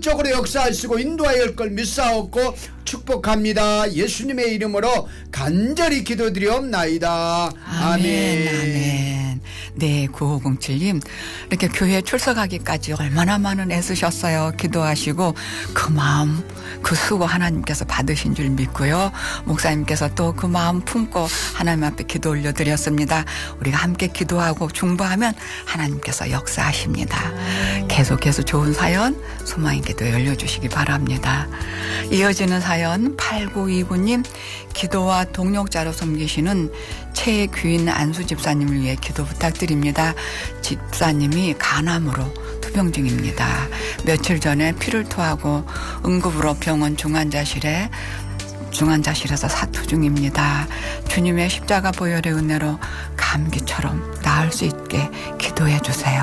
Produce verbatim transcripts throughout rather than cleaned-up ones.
강권적으로 역사하시고 인도하여 걸 믿사옵고 축복합니다. 예수님의 이름으로 간절히 기도드리옵나이다. 아멘. 아멘. 아멘. 네, 구오공칠님 이렇게 교회 출석하기까지 얼마나 많은 애쓰셨어요. 기도하시고 그 마음 그 수고 하나님께서 받으신 줄 믿고요. 목사님께서 또 그 마음 품고 하나님 앞에 기도 올려드렸습니다. 우리가 함께 기도하고 중보하면 하나님께서 역사하십니다. 계속해서 좋은 사연 소망의 기도에 열려주시기 바랍니다. 이어지는 사연 팔구이구님 기도와 동력자로 섬기시는 최귀인 안수 집사님을 위해 기도 부탁드립니다. 집사님이 간암으로 투병 중입니다. 며칠 전에 피를 토하고 응급으로 병원 중환자실에 중환자실에서 사투 중입니다. 주님의 십자가 보혈의 은혜로 감기처럼 나을 수 있게 기도해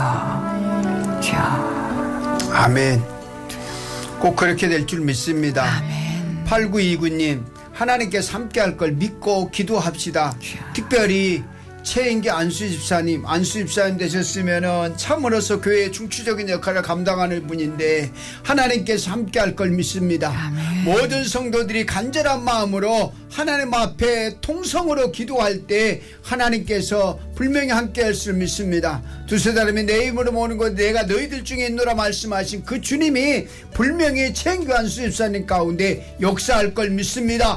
주세요. 주여. 아멘. 꼭 그렇게 될 줄 믿습니다. 아멘. 팔구이구님 하나님께서 함께할 걸 믿고 기도합시다. 주여. 특별히 최인기 안수 집사님, 안수 집사님 되셨으면은 참으로서 교회의 중추적인 역할을 감당하는 분인데 하나님께서 함께할 걸 믿습니다. 아멘. 모든 성도들이 간절한 마음으로 하나님 앞에 통성으로 기도할 때 하나님께서 분명히 함께할 줄 믿습니다. 두세 사람이 내 이름으로 모는 것 내가 너희들 중에 있노라 말씀하신 그 주님이 분명히 최인기 안수 집사님 가운데 역사할 걸 믿습니다.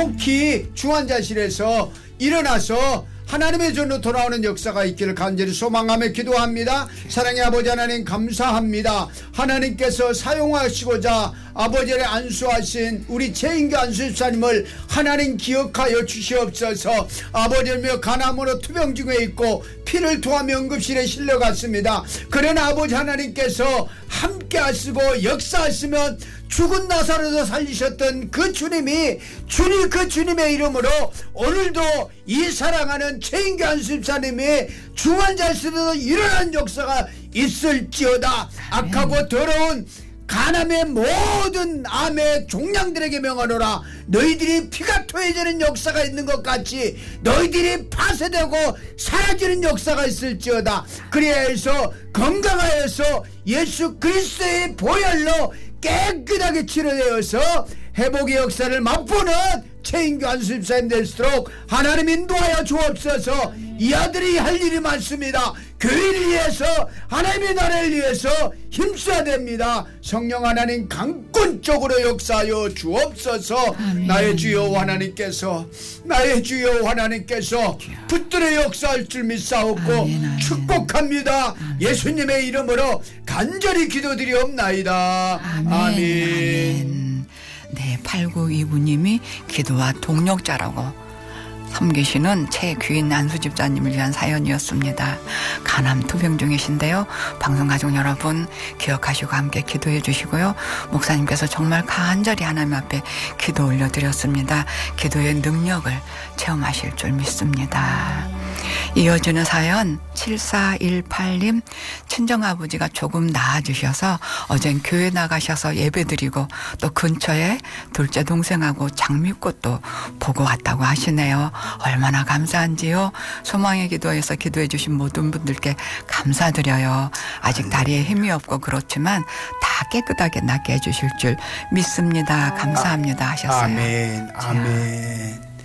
속히 중환자실에서 일어나서 하나님의 전으로 돌아오는 역사가 있기를 간절히 소망하며 기도합니다. 사랑의 아버지 하나님 감사합니다. 하나님께서 사용하시고자 아버지를 안수하신 우리 최인기 안수 집사님을 하나님 기억하여 주시옵소서. 아버지며 간암으로 투병 중에 있고 피를 토하며 응급실에 실려갔습니다. 그러나 아버지 하나님께서 함께 하시고 역사하시면 죽은 나사로도 살리셨던 그 주님이 주님 그 주님의 이름으로 오늘도 이 사랑하는 최인기 안수 집사님의 중환자실에서 일어난 역사가 있을지어다. 악하고 더러운 간암의 모든 암의 종양들에게 명하노라. 너희들이 피가 토해지는 역사가 있는 것 같이 너희들이 파쇄되고 사라지는 역사가 있을지어다. 그래야 해서 건강하여서 예수 그리스도의 보혈로 깨끗하게 치료되어서 회복의 역사를 맛보는 최인기 안수 집사님 될수록 하나님 인도하여 주옵소서. 이 아들이 할 일이 많습니다. 교회를 위해서 하나님의 나라를 위해서 힘써야 됩니다. 성령 하나님 강권적으로 역사하여 주옵소서. 아멘. 나의 주여 하나님께서 나의 주여 하나님께서 붙들어 역사할 줄 믿사옵고 아멘, 아멘. 축복합니다. 아멘. 예수님의 이름으로 간절히 기도드리옵나이다. 아멘, 아멘. 아멘. 네, 팔구이구님이 기도와 동력자라고 섬기시는 최귀인 안수 집사님을 위한 사연이었습니다. 간암 투병 중이신데요. 방송가족 여러분 기억하시고 함께 기도해 주시고요. 목사님께서 정말 간절히 하나님 앞에 기도 올려드렸습니다. 기도의 능력을 체험하실 줄 믿습니다. 이어지는 사연 칠사일팔님 친정아버지가 조금 나아지셔서 어젠 교회 나가셔서 예배드리고 또 근처에 둘째 동생하고 장미꽃도 보고 왔다고 하시네요. 얼마나 감사한지요. 소망의 기도에서 기도해 주신 모든 분들께 감사드려요. 아직 다리에 힘이 없고 그렇지만 다 깨끗하게 낫게 해주실 줄 믿습니다. 감사합니다 하셨어요. 아멘. 아멘.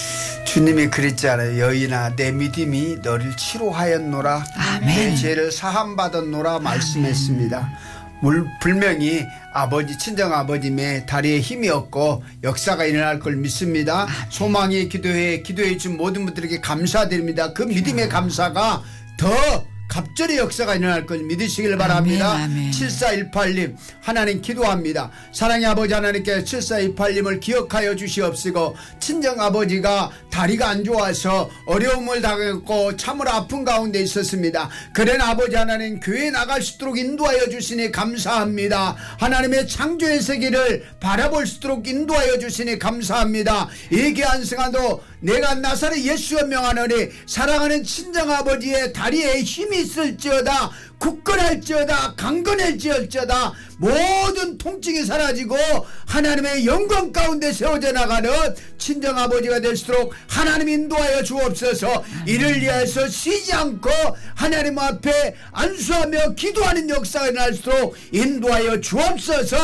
주님이 그랬잖아요. 여인아 내 믿음이 너를 치료하였노라. 아멘. 내 죄를 사함받았노라 말씀했습니다. 물, 분명히 아버지 친정아버님의 다리에 힘이 없고 역사가 일어날 걸 믿습니다. 아멘. 소망의 기도에 기도해 준 모든 분들에게 감사드립니다. 그 믿음의 감사가 더 갑절의 역사가 일어날 걸 믿으시길 바랍니다. 아멘, 아멘. 칠사일팔님 하나님 기도합니다. 사랑의 아버지 하나님께 칠사일팔님을 기억하여 주시옵시고 친정아버지가 다리가 안 좋아서 어려움을 당했고 참으로 아픈 가운데 있었습니다. 그러나 아버지 하나님 교회에 나갈 수 있도록 인도하여 주시니 감사합니다. 하나님의 창조의 세계를 바라볼 수 있도록 인도하여 주시니 감사합니다. 예기한 승아도 내가 나사렛 예수여 명하노니 사랑하는 친정아버지의 다리에 힘이 있을지어다 굳건할지어다 강건할지어다 모든 통증이 사라지고 하나님의 영광 가운데 세워져 나가는 친정아버지가 될수록 하나님 인도하여 주옵소서. 이를 위해서 쉬지 않고 하나님 앞에 안수하며 기도하는 역사가 일어날수록 인도하여 주옵소서.